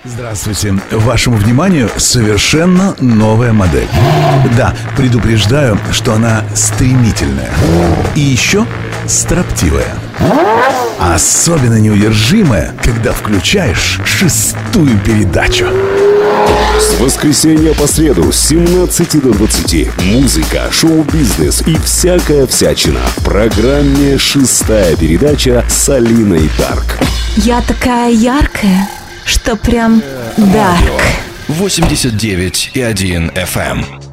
Здравствуйте. Вашему вниманию совершенно новая модель. Да, предупреждаю, что она стремительная. И еще строптивая. Особенно неудержимая, когда включаешь 6-ю передачу. С воскресенья по среду с 17 до 20. Музыка, шоу-бизнес и всякая всячина. В программе «6-я передача» с Алиной Дарк. Я такая яркая, что прям дарк. 89,1 FM.